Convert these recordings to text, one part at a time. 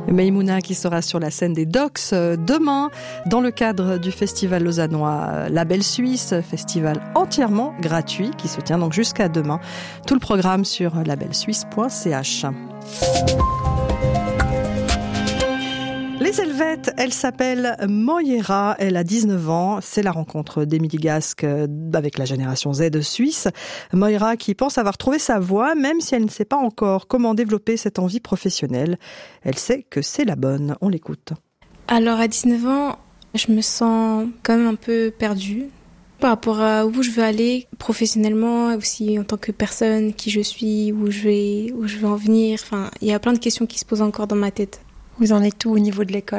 Maïmouna qui sera sur la scène des Docks demain dans le cadre du festival lausannois Label Suisse, festival entièrement gratuit qui se tient donc jusqu'à demain. Tout le programme sur labelsuisse.ch. Les Helvètes, elle s'appelle Moira, elle a 19 ans. C'est la rencontre d'Émilie Gasque avec la génération Z suisse. Moira qui pense avoir trouvé sa voie, même si elle ne sait pas encore comment développer cette envie professionnelle. Elle sait que c'est la bonne. On l'écoute. Alors à 19 ans, je me sens quand même un peu perdue par rapport à où je veux aller professionnellement, aussi en tant que personne, qui je suis, où je veux en venir. Enfin, il y a plein de questions qui se posent encore dans ma tête. Vous en êtes où au niveau de l'école ?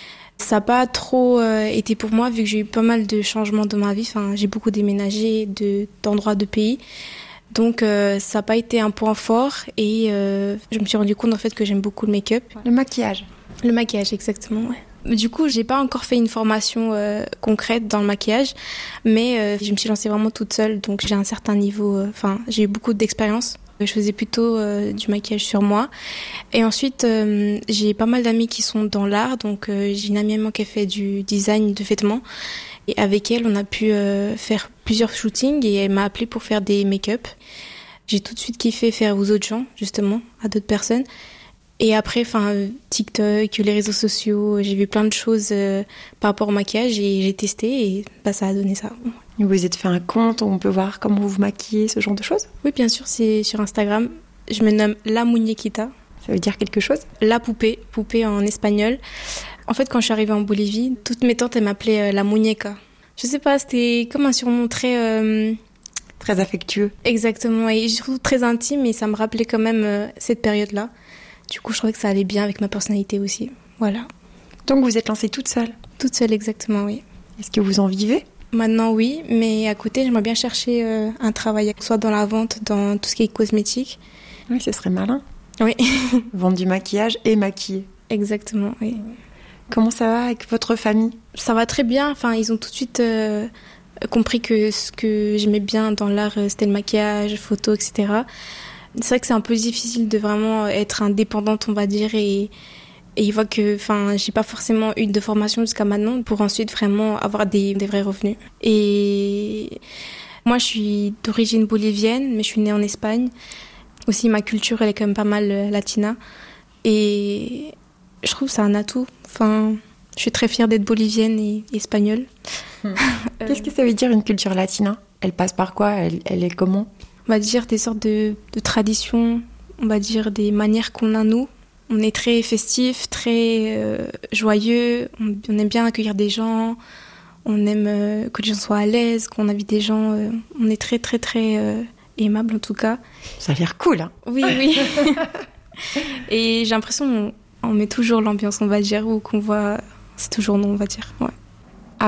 Ça n'a pas trop été pour moi, vu que j'ai eu pas mal de changements dans ma vie. Enfin, j'ai beaucoup déménagé d'endroits de pays. Donc, ça n'a pas été un point fort. Et je me suis rendu compte en fait que j'aime beaucoup le make-up. Le maquillage ? Le maquillage, exactement, ouais. Du coup, j'ai pas encore fait une formation concrète dans le maquillage, mais je me suis lancée vraiment toute seule. Donc, j'ai un certain niveau. J'ai eu beaucoup d'expérience. Je faisais plutôt du maquillage sur moi. Et ensuite, j'ai pas mal d'amis qui sont dans l'art. Donc, j'ai une amie à moi qui a fait du design de vêtements. Et avec elle, on a pu faire plusieurs shootings et elle m'a appelée pour faire des make-up. J'ai tout de suite kiffé faire aux autres gens, justement, à d'autres personnes. Et après, TikTok, les réseaux sociaux, j'ai vu plein de choses par rapport au maquillage et j'ai testé et ça a donné ça. Vous vous êtes fait un compte où on peut voir comment vous vous maquillez, ce genre de choses ? Oui, bien sûr, c'est sur Instagram. Je me nomme La Muñequita. Ça veut dire quelque chose ? La poupée en espagnol. En fait, quand je suis arrivée en Bolivie, toutes mes tantes, elles m'appelaient La Muñeca. Je sais pas, c'était comme un surnom très... Très affectueux. Exactement, et je trouve très intime et ça me rappelait quand même cette période-là. Du coup, je trouvais que ça allait bien avec ma personnalité aussi. Voilà. Donc, vous êtes lancée toute seule ? Toute seule, exactement, oui. Est-ce que vous en vivez ? Maintenant, oui, mais à côté, j'aimerais bien chercher un travail, soit dans la vente, dans tout ce qui est cosmétique. Oui, ce serait malin. Oui. Vendre du maquillage et maquiller. Exactement, oui. Comment ça va avec votre famille ? Ça va très bien. Enfin, ils ont tout de suite compris que ce que j'aimais bien dans l'art, c'était le maquillage, photo, etc. C'est vrai que c'est un peu difficile de vraiment être indépendante, on va dire, et ils voient que j'ai pas forcément eu de formation jusqu'à maintenant pour ensuite vraiment avoir des vrais revenus. Et moi, je suis d'origine bolivienne, mais je suis née en Espagne. Aussi, ma culture, elle est quand même pas mal latina. Et je trouve que c'est un atout. Je suis très fière d'être bolivienne et espagnole. Qu'est-ce que ça veut dire une culture latina ? Elle passe par quoi ? Elle est comment ? On va dire des sortes de traditions, on va dire des manières qu'on a nous. On est très festif, très joyeux, on aime bien accueillir des gens, on aime que les gens soient à l'aise, qu'on invite des gens. On est très très très aimable en tout cas. Ça a l'air cool, hein ? Oui. Et j'ai l'impression qu'on met toujours l'ambiance, on va dire, ou qu'on voit, c'est toujours nous, on va dire. Ouais. Amoureusement ?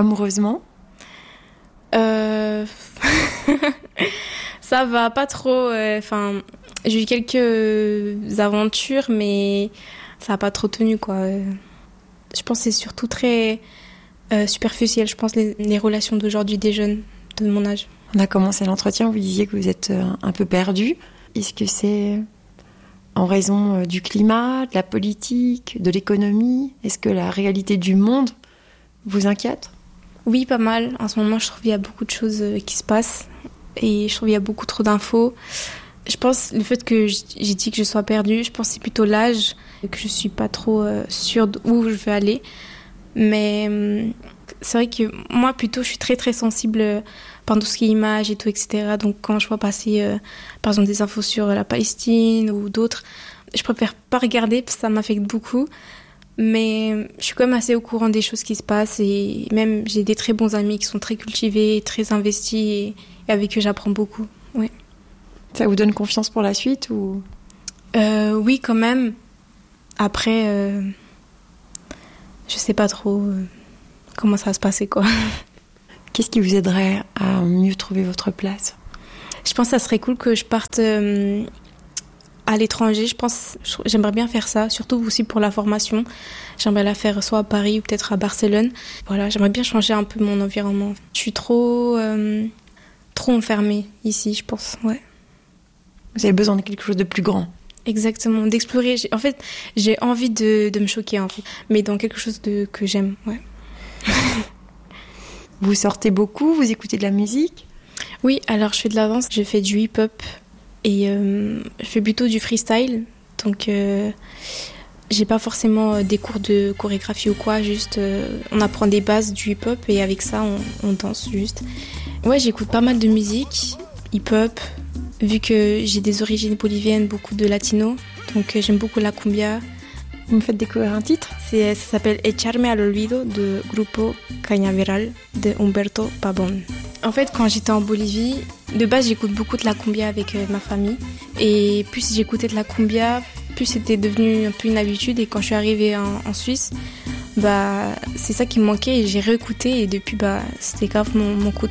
Ça va pas trop. J'ai eu quelques aventures, mais ça a pas trop tenu, quoi. Je pense que c'est surtout très superficiel. Je pense les relations d'aujourd'hui des jeunes de mon âge. On a commencé l'entretien, vous disiez que vous êtes un peu perdu. Est-ce que c'est en raison du climat, de la politique, de l'économie ? Est-ce que la réalité du monde vous inquiète ? Oui, pas mal. En ce moment, je trouve qu'il y a beaucoup de choses qui se passent. Et je trouve qu'il y a beaucoup trop d'infos. Je pense le fait que j'ai dit que je sois perdue, je pense que c'est plutôt l'âge, que je suis pas trop sûre d'où je veux aller. Mais c'est vrai que moi, plutôt, je suis très très sensible par tout ce qui est image et tout, etc. Donc quand je vois passer, par exemple, des infos sur la Palestine ou d'autres, je préfère pas regarder parce que ça m'affecte beaucoup. Mais je suis quand même assez au courant des choses qui se passent et même j'ai des très bons amis qui sont très cultivés, très investis et avec eux j'apprends beaucoup. Ouais. Ça vous donne confiance pour la suite ou... Oui, quand même. Après, je sais pas trop comment ça va se passer, quoi. Qu'est-ce qui vous aiderait à mieux trouver votre place ? Je pense que ça serait cool que je parte à l'étranger. J'aimerais bien faire ça, surtout aussi pour la formation. J'aimerais la faire soit à Paris ou peut-être à Barcelone. Voilà, j'aimerais bien changer un peu mon environnement. Je suis trop enfermée ici, je pense, ouais. Vous avez besoin de quelque chose de plus grand ? Exactement, d'explorer. En fait, j'ai envie de me choquer, en fait, mais dans quelque chose que j'aime, ouais. Vous sortez beaucoup, vous écoutez de la musique ? Oui, alors je fais de la danse, je fais du hip-hop et je fais plutôt du freestyle. Donc, j'ai pas forcément des cours de chorégraphie ou quoi, juste on apprend des bases du hip-hop et avec ça, on danse juste. Ouais, j'écoute pas mal de musique, hip-hop, vu que j'ai des origines boliviennes, beaucoup de latino, donc j'aime beaucoup la cumbia. Vous me faites découvrir un titre ? Ça s'appelle Echarme al olvido de Grupo Cañaveral de Humberto Pabón. En fait, quand j'étais en Bolivie, de base, j'écoute beaucoup de la cumbia avec ma famille. Et plus j'écoutais de la cumbia, plus c'était devenu un peu une habitude. Et quand je suis arrivée en Suisse, c'est ça qui me manquait et j'ai réécouté. Et depuis, c'était grave mon coup de